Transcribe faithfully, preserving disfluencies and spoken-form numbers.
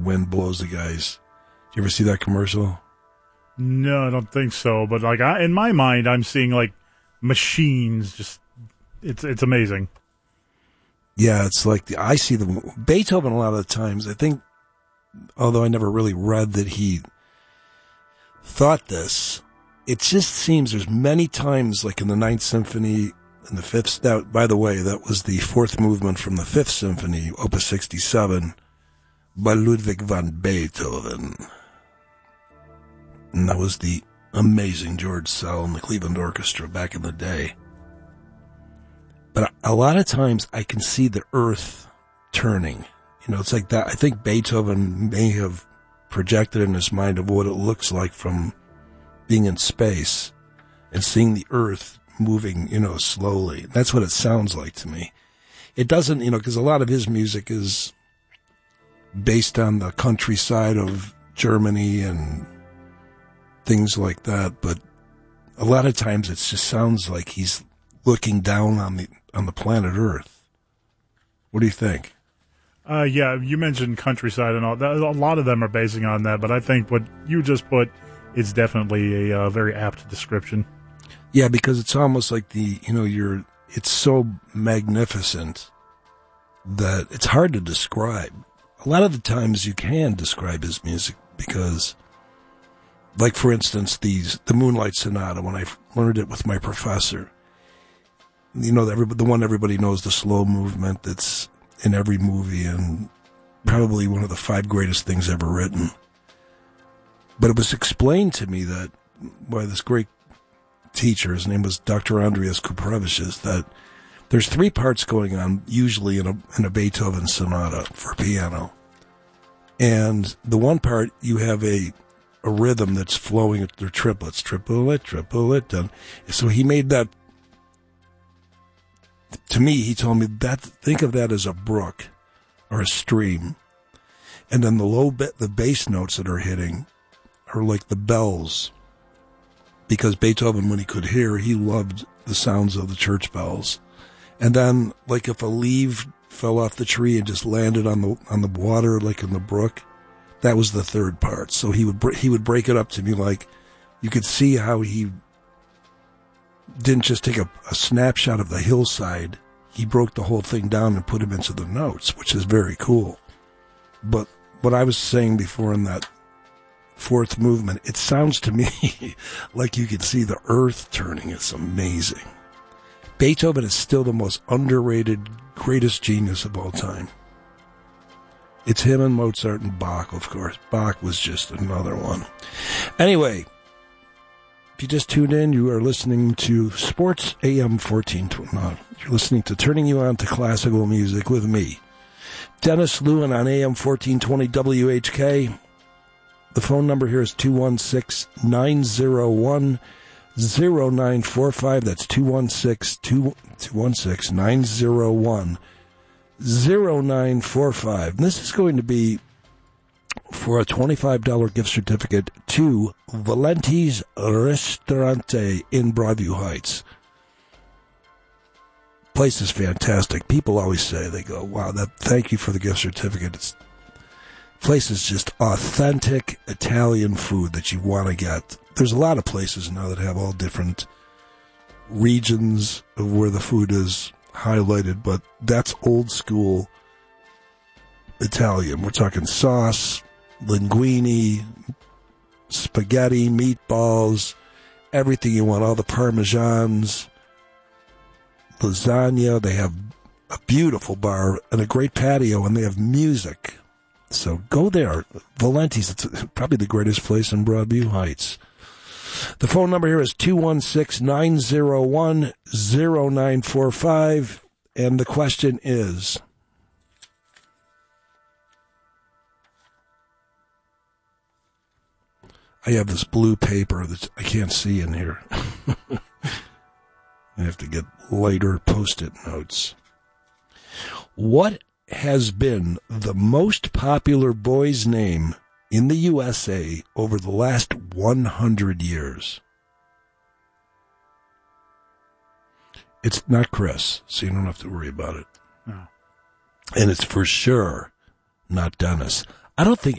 wind blows the guys. Did you ever see that commercial? No, I don't think so. But like I, in my mind, I'm seeing like machines. Just it's it's amazing. Yeah, it's like the I see the Beethoven a lot of the times. I think, although I never really read that he thought this, it just seems there's many times, like in the Ninth Symphony and the Fifth. That, by the way, that was the fourth movement from the Fifth Symphony, Opus sixty-seven, by Ludwig van Beethoven. And that was the amazing George Sell and the Cleveland Orchestra back in the day. But a lot of times I can see the earth turning. You know, it's like that. I think Beethoven may have projected in his mind of what it looks like from being in space and seeing the earth moving, you know, slowly. That's what it sounds like to me. It doesn't, you know, because a lot of his music is based on the countryside of Germany and things like that, but a lot of times it just sounds like he's looking down on the on the planet Earth. What do you think? Uh, yeah, you mentioned countryside and all that. A lot of them are basing on that, but I think what you just put is definitely a uh, very apt description. Yeah, because it's almost like the, you know, you're, it's so magnificent that it's hard to describe. A lot of the times you can describe his music because, like, for instance, these the Moonlight Sonata, when I learned it with my professor, you know, the, the one everybody knows, the slow movement that's in every movie and probably one of the five greatest things ever written. But it was explained to me that by this great teacher, his name was Doctor Andreas Kuprevichus, that there's three parts going on usually in a, in a Beethoven sonata for piano. And the one part, you have a a rhythm that's flowing, they're triplets, triplet, triplet, and so he made that, to me, he told me that, think of that as a brook or a stream. And then the low bit, the bass notes that are hitting are like the bells. Because Beethoven, when he could hear, he loved the sounds of the church bells. And then, like if a leaf fell off the tree and just landed on the on the water, like in the brook, that was the third part. So he would he would break it up to me like you could see how he didn't just take a, a snapshot of the hillside. He broke the whole thing down and put him into the notes, which is very cool. But what I was saying before in that fourth movement, it sounds to me like you could see the earth turning. It's amazing. Beethoven is still the most underrated, greatest genius of all time. It's him and Mozart and Bach, of course. Bach was just another one. Anyway, if you just tuned in, you are listening to Sports A M fourteen twenty. No, you're listening to Turning You On to Classical Music with me, Dennis Lewin, on A M fourteen twenty W H K. The phone number here is two one six, nine zero one, zero nine four five. That's two one six, nine zero one, zero nine four five. And this is going to be for a twenty-five dollars gift certificate to Valenti's Ristorante in Broadview Heights. Place is fantastic. People always say, they go, wow, that, thank you for the gift certificate. It's place is just authentic Italian food that you want to get. There's a lot of places now that have all different regions of where the food is highlighted, but that's old school Italian. We're talking sauce, linguine, spaghetti, meatballs, everything you want, all the parmesans, lasagna. They have a beautiful bar and a great patio, and they have music. So go there. Valenti's, it's probably the greatest place in Broadview Heights. The phone number here is two one six, nine zero one, zero nine four five. And the question is, I have this blue paper that I can't see in here. I have to get lighter Post-it notes. What has been the most popular boy's name in the U S A over the last one hundred years? It's not Chris, so you don't have to worry about it. No. And it's for sure not Dennis. I don't think